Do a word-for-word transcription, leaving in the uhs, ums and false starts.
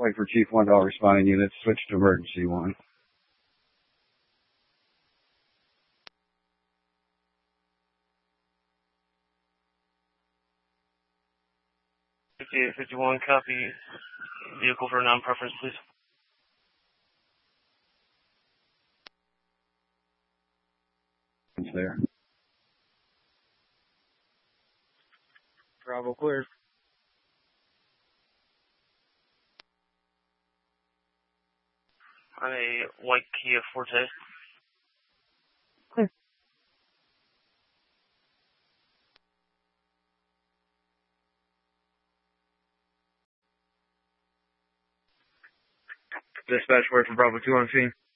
Wait for Chief one to all responding units. Switch to emergency one. fifty-eight fifty-one, copy. Vehicle for non-preference, please. It's there. Bravo clear. On a white Kia Forte. Clear. Dispatch word for Bravo two on scene.